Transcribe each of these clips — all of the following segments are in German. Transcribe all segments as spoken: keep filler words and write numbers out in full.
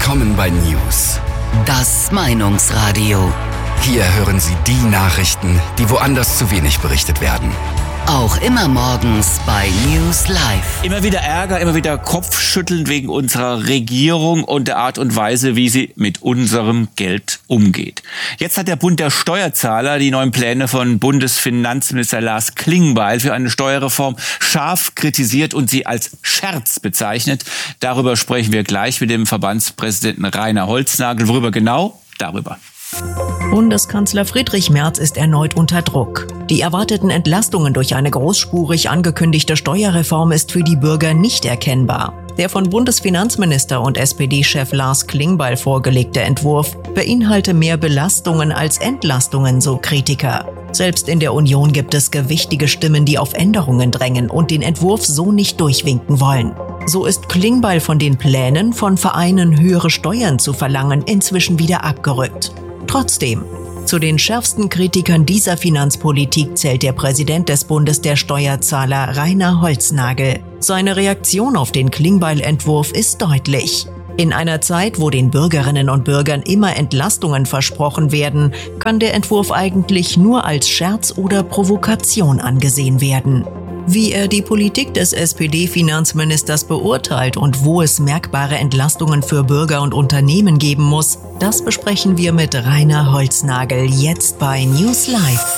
Willkommen bei News. Das Meinungsradio. Hier hören Sie die Nachrichten, die woanders zu wenig berichtet werden. Auch immer morgens bei News Live. Immer wieder Ärger, immer wieder Kopfschütteln wegen unserer Regierung und der Art und Weise, wie sie mit unserem Geld umgeht. Jetzt hat der Bund der Steuerzahler die neuen Pläne von Bundesfinanzminister Lars Klingbeil für eine Steuerreform scharf kritisiert und sie als Scherz bezeichnet. Darüber sprechen wir gleich mit dem Verbandspräsidenten Rainer Holznagel. Worüber genau? Darüber. Bundeskanzler Friedrich Merz ist erneut unter Druck. Die erwarteten Entlastungen durch eine großspurig angekündigte Steuerreform ist für die Bürger nicht erkennbar. Der von Bundesfinanzminister und S P D-Chef Lars Klingbeil vorgelegte Entwurf beinhalte mehr Belastungen als Entlastungen, so Kritiker. Selbst in der Union gibt es gewichtige Stimmen, die auf Änderungen drängen und den Entwurf so nicht durchwinken wollen. So ist Klingbeil von den Plänen, von Vereinen höhere Steuern zu verlangen, inzwischen wieder abgerückt. Trotzdem, zu den schärfsten Kritikern dieser Finanzpolitik zählt der Präsident des Bundes der Steuerzahler, Rainer Holznagel. Seine Reaktion auf den Klingbeil-Entwurf ist deutlich. In einer Zeit, wo den Bürgerinnen und Bürgern immer Entlastungen versprochen werden, kann der Entwurf eigentlich nur als Scherz oder Provokation angesehen werden. Wie er die Politik des S P D-Finanzministers beurteilt und wo es merkbare Entlastungen für Bürger und Unternehmen geben muss, das besprechen wir mit Rainer Holznagel jetzt bei News Live.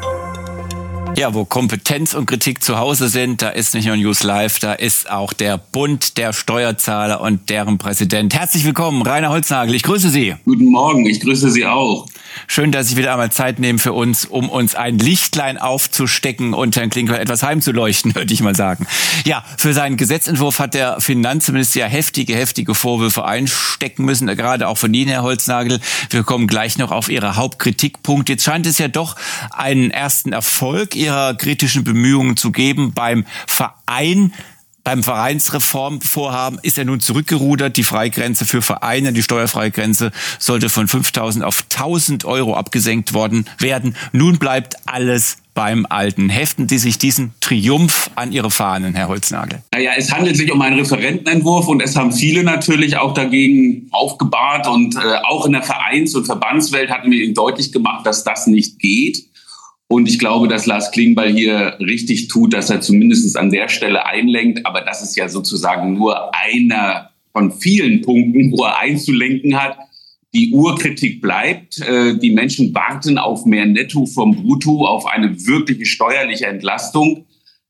Ja, wo Kompetenz und Kritik zu Hause sind, da ist nicht nur News Live, da ist auch der Bund der Steuerzahler und deren Präsident. Herzlich willkommen, Rainer Holznagel, ich grüße Sie. Guten Morgen, ich grüße Sie auch. Schön, dass Sie wieder einmal Zeit nehmen für uns, um uns ein Lichtlein aufzustecken und Herrn Klingbeil etwas heimzuleuchten, würde ich mal sagen. Ja, für seinen Gesetzentwurf hat der Finanzminister ja heftige, heftige Vorwürfe einstecken müssen, gerade auch von Ihnen, Herr Holznagel. Wir kommen gleich noch auf Ihre Hauptkritikpunkte. Jetzt scheint es ja doch einen ersten Erfolg Ihrer kritischen Bemühungen zu geben beim Verein. Beim Vereinsreformvorhaben ist er nun zurückgerudert. Die Freigrenze für Vereine, die Steuerfreigrenze, sollte von fünftausend auf tausend Euro abgesenkt worden werden. Nun bleibt alles beim Alten. Heften Sie sich diesen Triumph an Ihre Fahnen, Herr Holznagel? Naja, es handelt sich um einen Referentenentwurf und es haben viele natürlich auch dagegen aufgebahrt. Und äh, auch in der Vereins- und Verbandswelt hatten wir ihnen deutlich gemacht, dass das nicht geht. Und ich glaube, dass Lars Klingbeil hier richtig tut, dass er zumindest an der Stelle einlenkt. Aber das ist ja sozusagen nur einer von vielen Punkten, wo er einzulenken hat. Die Urkritik bleibt. Die Menschen warten auf mehr Netto vom Brutto, auf eine wirkliche steuerliche Entlastung.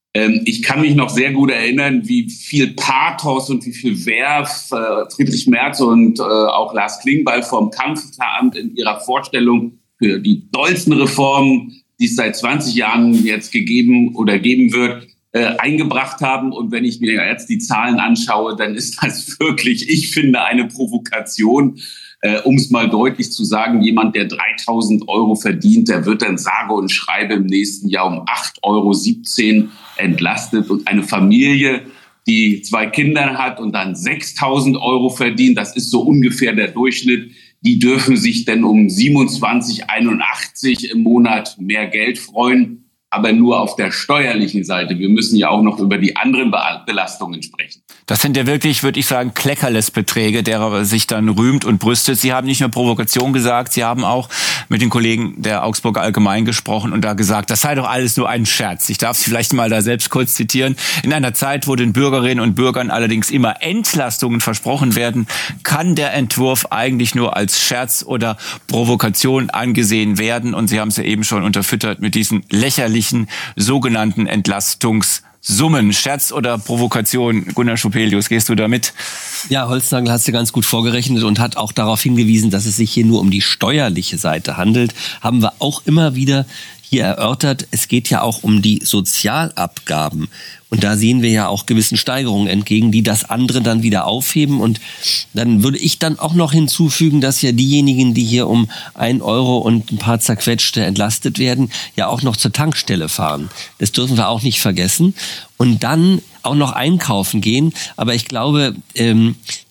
Ich kann mich noch sehr gut erinnern, wie viel Pathos und wie viel Werf Friedrich Merz und auch Lars Klingbeil vom Kanzleramt in ihrer Vorstellung für die dollsten Reformen, die es seit zwanzig Jahren jetzt gegeben oder geben wird, äh, eingebracht haben. Und wenn ich mir jetzt die Zahlen anschaue, dann ist das wirklich, ich finde, eine Provokation. Äh, um es mal deutlich zu sagen, jemand, der dreitausend Euro verdient, der wird dann sage und schreibe im nächsten Jahr um acht Euro siebzehn entlastet. Und eine Familie, die zwei Kinder hat und dann sechstausend Euro verdient, das ist so ungefähr der Durchschnitt, die dürfen sich denn um siebenundzwanzig Euro einundachtzig im Monat mehr Geld freuen, aber nur auf der steuerlichen Seite. Wir müssen ja auch noch über die anderen Belastungen sprechen. Das sind ja wirklich, würde ich sagen, Kleckerles-Beträge, derer er sich dann rühmt und brüstet. Sie haben nicht nur Provokation gesagt, Sie haben auch mit den Kollegen der Augsburger Allgemein gesprochen und da gesagt, das sei doch alles nur ein Scherz. Ich darf Sie vielleicht mal da selbst kurz zitieren. In einer Zeit, wo den Bürgerinnen und Bürgern allerdings immer Entlastungen versprochen werden, kann der Entwurf eigentlich nur als Scherz oder Provokation angesehen werden. Und Sie haben es ja eben schon unterfüttert mit diesen lächerlichen sogenannten Entlastungs Summen, Scherz oder Provokation? Gunnar Schupelius, gehst du da mit? Ja, Holznagel hat es ja ganz gut vorgerechnet und hat auch darauf hingewiesen, dass es sich hier nur um die steuerliche Seite handelt. Haben wir auch immer wieder hier erörtert. Es geht ja auch um die Sozialabgaben. Und da sehen wir ja auch gewissen Steigerungen entgegen, die das andere dann wieder aufheben. Und dann würde ich dann auch noch hinzufügen, dass ja diejenigen, die hier um ein Euro und ein paar zerquetschte entlastet werden, ja auch noch zur Tankstelle fahren. Das dürfen wir auch nicht vergessen. Und dann auch noch einkaufen gehen. Aber ich glaube, ähm,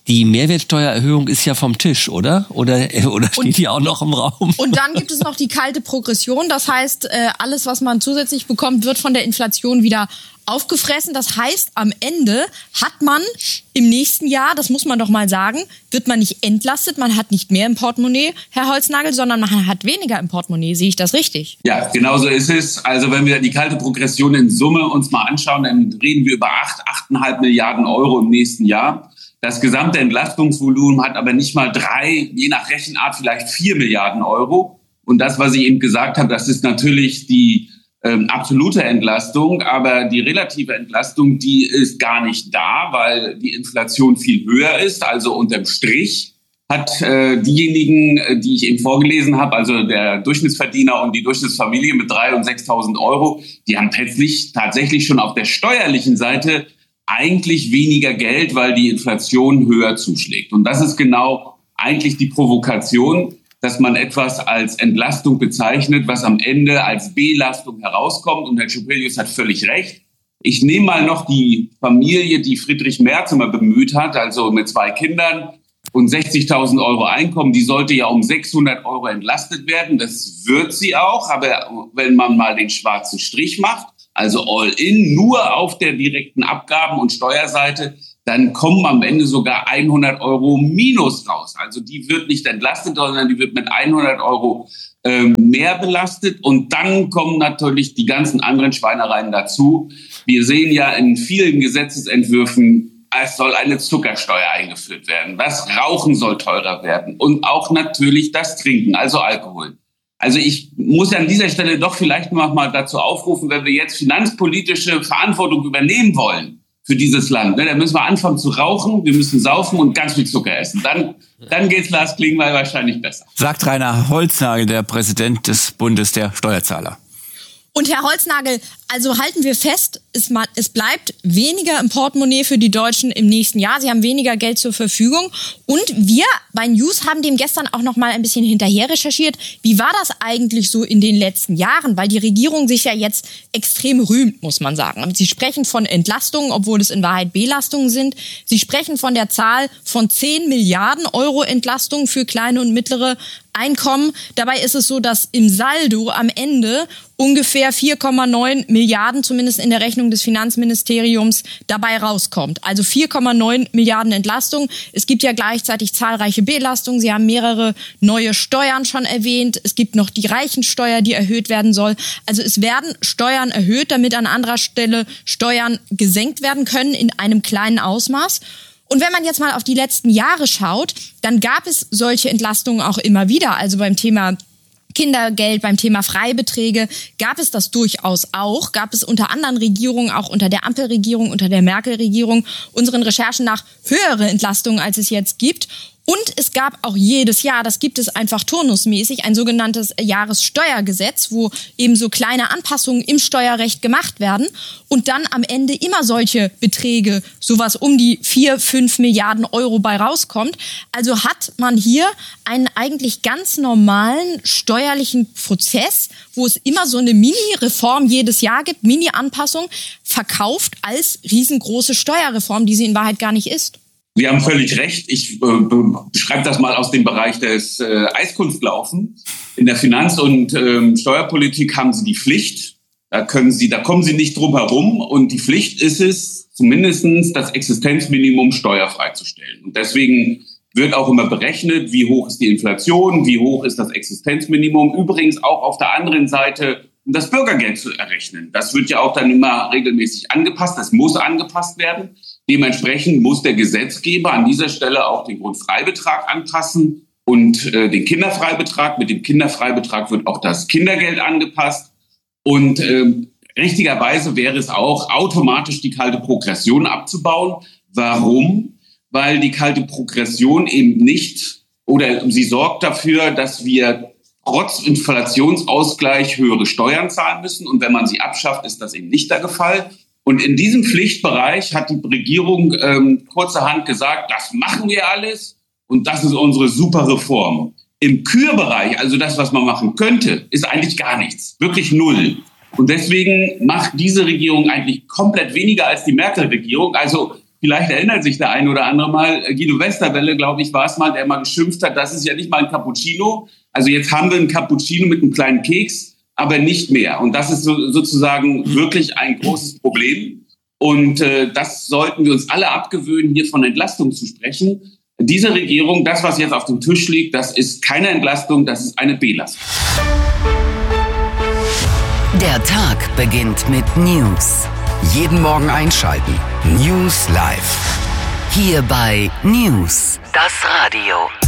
Die Mehrwertsteuererhöhung ist ja vom Tisch, oder? Oder, oder steht und, die auch noch im Raum? Und dann gibt es noch die kalte Progression. Das heißt, alles, was man zusätzlich bekommt, wird von der Inflation wieder aufgefressen. Das heißt, am Ende hat man im nächsten Jahr, das muss man doch mal sagen, wird man nicht entlastet, man hat nicht mehr im Portemonnaie, Herr Holznagel, sondern man hat weniger im Portemonnaie. Sehe ich das richtig? Ja, genau so ist es. Also wenn wir die kalte Progression in Summe uns mal anschauen, dann reden wir über acht, achteinhalb Milliarden Euro im nächsten Jahr. Das gesamte Entlastungsvolumen hat aber nicht mal drei, je nach Rechenart vielleicht vier Milliarden Euro. Und das, was ich eben gesagt habe, das ist natürlich die Ähm, absolute Entlastung, aber die relative Entlastung, die ist gar nicht da, weil die Inflation viel höher ist. Also unterm Strich hat äh, diejenigen, die ich eben vorgelesen habe, also der Durchschnittsverdiener und die Durchschnittsfamilie mit drei und sechstausend Euro, die haben plötzlich tatsächlich schon auf der steuerlichen Seite eigentlich weniger Geld, weil die Inflation höher zuschlägt. Und das ist genau eigentlich die Provokation, dass man etwas als Entlastung bezeichnet, was am Ende als Belastung herauskommt. Und Herr Tschopelius hat völlig recht. Ich nehme mal noch die Familie, die Friedrich Merz immer bemüht hat, also mit zwei Kindern und sechzigtausend Euro Einkommen. Die sollte ja um sechshundert Euro entlastet werden. Das wird sie auch. Aber wenn man mal den schwarzen Strich macht, also all in, nur auf der direkten Abgaben- und Steuerseite, dann kommen am Ende sogar hundert Euro Minus raus. Also die wird nicht entlastet, sondern die wird mit hundert Euro ähm, mehr belastet. Und dann kommen natürlich die ganzen anderen Schweinereien dazu. Wir sehen ja in vielen Gesetzesentwürfen, es soll eine Zuckersteuer eingeführt werden. Das Rauchen soll teurer werden. Und auch natürlich das Trinken, also Alkohol. Also ich muss an dieser Stelle doch vielleicht noch mal dazu aufrufen, wenn wir jetzt finanzpolitische Verantwortung übernehmen wollen für dieses Land, ne, dann müssen wir anfangen zu rauchen, wir müssen saufen und ganz viel Zucker essen. Dann, dann geht's Lars Klingbeil wahrscheinlich besser. Sagt Rainer Holznagel, der Präsident des Bundes der Steuerzahler. Und Herr Holznagel, also halten wir fest, es, mal, es bleibt weniger im Portemonnaie für die Deutschen im nächsten Jahr. Sie haben weniger Geld zur Verfügung. Und wir bei News haben dem gestern auch noch mal ein bisschen hinterher recherchiert. Wie war das eigentlich so in den letzten Jahren? Weil die Regierung sich ja jetzt extrem rühmt, muss man sagen. Sie sprechen von Entlastungen, obwohl es in Wahrheit Belastungen sind. Sie sprechen von der Zahl von zehn Milliarden Euro Entlastung für kleine und mittlere Einkommen. Dabei ist es so, dass im Saldo am Ende ungefähr vier Komma neun Milliarden, zumindest in der Rechnung des Finanzministeriums, dabei rauskommt. Also vier Komma neun Milliarden Entlastung. Es gibt ja gleichzeitig zahlreiche Belastungen. Sie haben mehrere neue Steuern schon erwähnt. Es gibt noch die Reichensteuer, die erhöht werden soll. Also es werden Steuern erhöht, damit an anderer Stelle Steuern gesenkt werden können in einem kleinen Ausmaß. Und wenn man jetzt mal auf die letzten Jahre schaut, dann gab es solche Entlastungen auch immer wieder. Also beim Thema Kindergeld, beim Thema Freibeträge gab es das durchaus auch. Gab es unter anderen Regierungen, auch unter der Ampelregierung, unter der Merkel-Regierung, unseren Recherchen nach höhere Entlastungen, als es jetzt gibt. Und es gab auch jedes Jahr, das gibt es einfach turnusmäßig, ein sogenanntes Jahressteuergesetz, wo eben so kleine Anpassungen im Steuerrecht gemacht werden und dann am Ende immer solche Beträge, sowas um die vier, fünf Milliarden Euro bei rauskommt. Also hat man hier einen eigentlich ganz normalen steuerlichen Prozess, wo es immer so eine Mini-Reform jedes Jahr gibt, Mini-Anpassung, verkauft als riesengroße Steuerreform, die sie in Wahrheit gar nicht ist. Sie haben völlig recht. Ich äh, beschreibe das mal aus dem Bereich des äh, Eiskunstlaufen. In der Finanz- und ähm, Steuerpolitik haben Sie die Pflicht. Da können Sie, da kommen Sie nicht drum herum. Und die Pflicht ist es, zumindest das Existenzminimum steuerfrei zu stellen. Und deswegen wird auch immer berechnet, wie hoch ist die Inflation, wie hoch ist das Existenzminimum. Übrigens auch auf der anderen Seite, um das Bürgergeld zu errechnen. Das wird ja auch dann immer regelmäßig angepasst. Das muss angepasst werden. Dementsprechend muss der Gesetzgeber an dieser Stelle auch den Grundfreibetrag anpassen und äh, den Kinderfreibetrag. Mit dem Kinderfreibetrag wird auch das Kindergeld angepasst. Und äh, richtigerweise wäre es auch, automatisch die kalte Progression abzubauen. Warum? Weil die kalte Progression eben nicht, oder sie sorgt dafür, dass wir trotz Inflationsausgleich höhere Steuern zahlen müssen. Und wenn man sie abschafft, ist das eben nicht der Fall. Und in diesem Pflichtbereich hat die Regierung ähm, kurzerhand gesagt, das machen wir alles und das ist unsere super Reform. Im Kürbereich, also das, was man machen könnte, ist eigentlich gar nichts, wirklich null. Und deswegen macht diese Regierung eigentlich komplett weniger als die Merkel-Regierung. Also Vielleicht erinnert sich der eine oder andere mal, Guido Westerwelle, glaube ich, war es mal, der mal geschimpft hat, das ist ja nicht mal ein Cappuccino. Also jetzt haben wir ein Cappuccino mit einem kleinen Keks, aber nicht mehr. Und das ist so, sozusagen wirklich ein großes Problem. Und äh, das sollten wir uns alle abgewöhnen, hier von Entlastung zu sprechen. Diese Regierung, das, was jetzt auf dem Tisch liegt, das ist keine Entlastung, das ist eine Belastung. Der Tag beginnt mit News. Jeden Morgen einschalten. News Live. Hier bei News, das Radio.